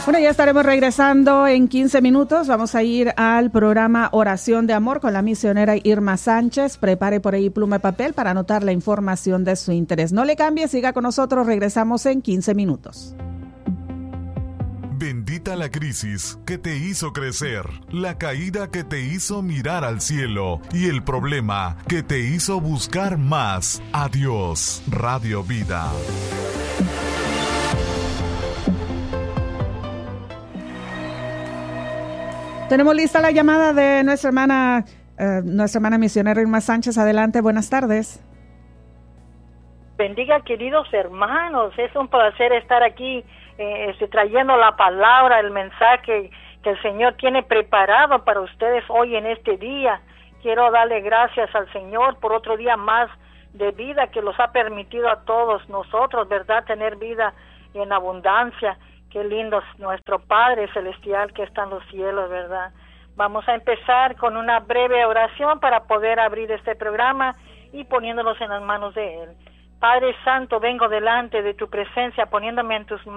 Bueno, ya estaremos regresando en 15 minutos. Vamos a ir al programa Oración de Amor con la misionera Irma Sánchez. Prepare por ahí pluma y papel para anotar la información de su interés. No le cambie, siga con nosotros. Regresamos en 15 minutos. Bendita la crisis que te hizo crecer, la caída que te hizo mirar al cielo y el problema que te hizo buscar más a Dios. Radio Vida. Tenemos lista la llamada de nuestra hermana misionera Irma Sánchez. Adelante, buenas tardes. Bendiga, queridos hermanos, es un placer estar aquí trayendo la palabra, el mensaje que el Señor tiene preparado para ustedes hoy en este día. Quiero darle gracias al Señor por otro día más de vida que los ha permitido a todos nosotros, ¿verdad?, tener vida en abundancia. Qué lindo es nuestro Padre Celestial que está en los cielos, ¿verdad? Vamos a empezar con una breve oración para poder abrir este programa y poniéndolos en las manos de Él. Padre Santo, vengo delante de tu presencia, poniéndome en tus manos.